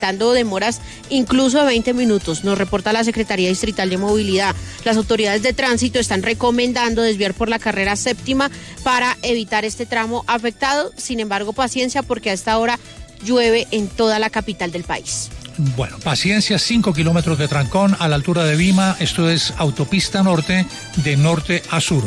dando demoras incluso de 20 minutos, nos reporta la Secretaría Distrital de Movilidad. Las autoridades de tránsito están recomendando desviar por la carrera séptima para evitar este tramo afectado. Sin embargo, paciencia porque a esta hora llueve en toda la capital del país. Bueno, paciencia, 5 kilómetros de trancón a la altura de Vima. Esto es autopista norte, de norte a sur.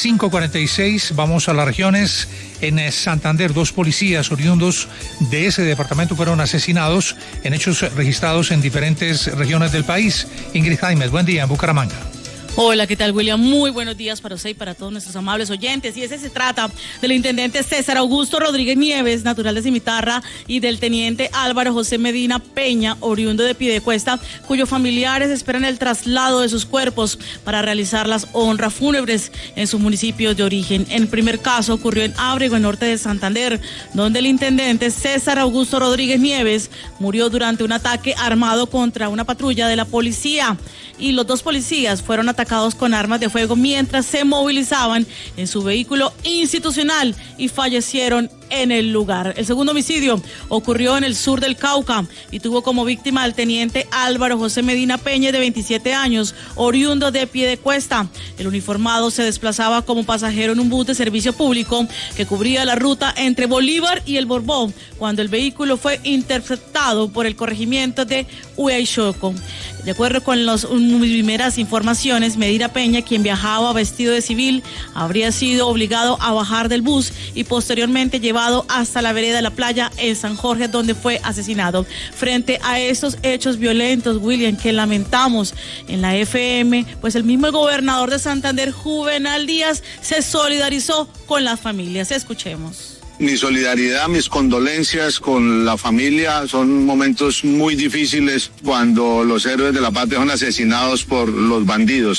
5:46, vamos a las regiones. En Santander, 2 policías oriundos de ese departamento fueron asesinados en hechos registrados en diferentes regiones del país. Ingrid Jaimes, buen día en Bucaramanga. Hola, ¿qué tal, William? Muy buenos días para usted y para todos nuestros amables oyentes. Y ese se trata del intendente César Augusto Rodríguez Nieves, natural de Cimitarra, y del teniente Álvaro José Medina Peña, oriundo de Piedecuesta, cuyos familiares esperan el traslado de sus cuerpos para realizar las honras fúnebres en sus municipios de origen. El primer caso ocurrió en Ábrego, en norte de Santander, donde el intendente César Augusto Rodríguez Nieves murió durante un ataque armado contra una patrulla de la policía. Y los 2 policías fueron atacados con armas de fuego mientras se movilizaban en su vehículo institucional y fallecieron en el lugar. El segundo homicidio ocurrió en el sur del Cauca y tuvo como víctima al teniente Álvaro José Medina Peña, de 27 años, oriundo de Piedecuesta. El uniformado se desplazaba como pasajero en un bus de servicio público que cubría la ruta entre Bolívar y El Borbón, cuando el vehículo fue interceptado por el corregimiento de Huaychoco. De acuerdo con las primeras informaciones, Medina Peña, quien viajaba vestido de civil, habría sido obligado a bajar del bus y posteriormente llevado hasta la vereda de la playa en San Jorge, donde fue asesinado. Frente a estos hechos violentos, William, que lamentamos en la FM, pues el mismo gobernador de Santander, Juvenal Díaz, se solidarizó con las familias. Escuchemos. Mi solidaridad, mis condolencias con la familia. Son momentos muy difíciles cuando los héroes de la patria son asesinados por los bandidos.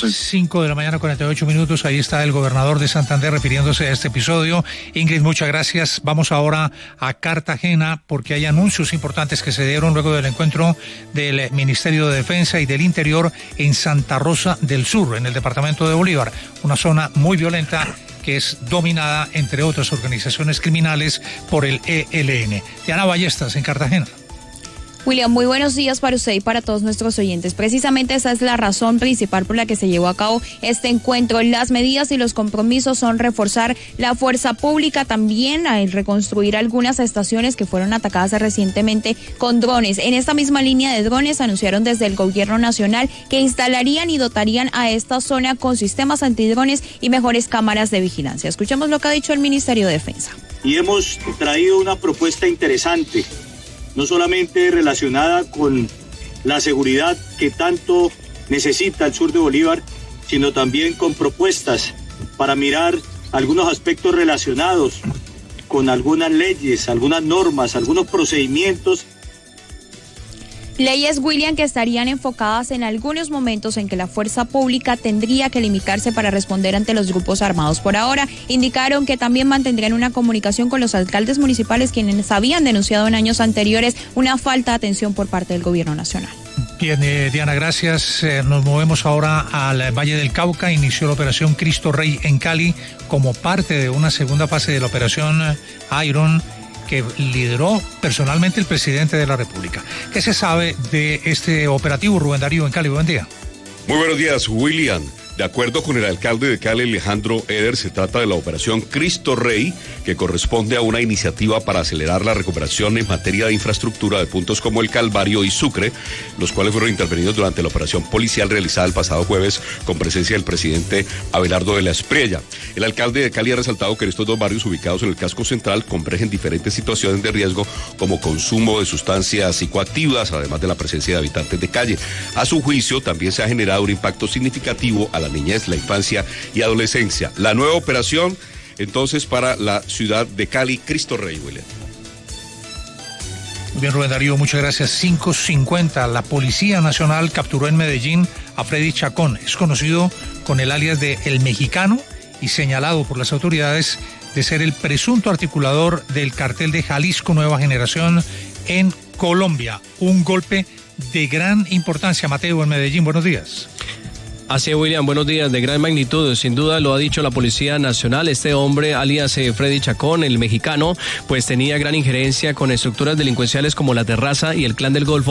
5:48 a.m, ahí está el gobernador de Santander refiriéndose a este episodio. Ingrid, muchas gracias. Vamos ahora a Cartagena porque hay anuncios importantes que se dieron luego del encuentro del Ministerio de Defensa y del Interior en Santa Rosa del Sur, en el departamento de Bolívar, una zona muy violenta que es dominada, entre otras organizaciones criminales, por el ELN. Diana Ballestas, en Cartagena. William, muy buenos días para usted y para todos nuestros oyentes. Precisamente esa es la razón principal por la que se llevó a cabo este encuentro. Las medidas y los compromisos son reforzar la fuerza pública, también a reconstruir algunas estaciones que fueron atacadas recientemente con drones. En esta misma línea de drones anunciaron desde el gobierno nacional que instalarían y dotarían a esta zona con sistemas antidrones y mejores cámaras de vigilancia. Escuchemos lo que ha dicho el Ministerio de Defensa. Y hemos traído una propuesta interesante, no solamente relacionada con la seguridad que tanto necesita el sur de Bolívar, sino también con propuestas para mirar algunos aspectos relacionados con algunas leyes, algunas normas, algunos procedimientos. Leyes, William, que estarían enfocadas en algunos momentos en que la fuerza pública tendría que limitarse para responder ante los grupos armados. Por ahora, indicaron que también mantendrían una comunicación con los alcaldes municipales, quienes habían denunciado en años anteriores una falta de atención por parte del gobierno nacional. Bien, Diana, gracias. Nos movemos ahora al Valle del Cauca. Inició la operación Cristo Rey en Cali como parte de una segunda fase de la operación Iron, que lideró personalmente el presidente de la República. ¿Qué se sabe de este operativo, Rubén Darío, en Cali? Buen día. Muy buenos días, William. De acuerdo con el alcalde de Cali, Alejandro Eder, se trata de la operación Cristo Rey, que corresponde a una iniciativa para acelerar la recuperación en materia de infraestructura de puntos como el Calvario y Sucre, los cuales fueron intervenidos durante la operación policial realizada el pasado jueves con presencia del presidente Abelardo de la Espriella. El alcalde de Cali ha resaltado que estos 2 barrios ubicados en el casco central convergen diferentes situaciones de riesgo como consumo de sustancias psicoactivas, además de la presencia de habitantes de calle. A su juicio, también se ha generado un impacto significativo a la niñez, la infancia y adolescencia. La nueva operación, entonces, para la ciudad de Cali, Cristo Rey, William. Muy bien, Rubén Darío, muchas gracias. 5:50, la Policía Nacional capturó en Medellín a Freddy Chacón. Es conocido con el alias de El Mexicano y señalado por las autoridades de ser el presunto articulador del cartel de Jalisco Nueva Generación en Colombia. Un golpe de gran importancia, Mateo, en Medellín. Buenos días. Así es, William, buenos días, de gran magnitud, sin duda lo ha dicho la Policía Nacional. Este hombre, alias Freddy Chacón, el mexicano, pues tenía gran injerencia con estructuras delincuenciales como La Terraza y el Clan del Golfo,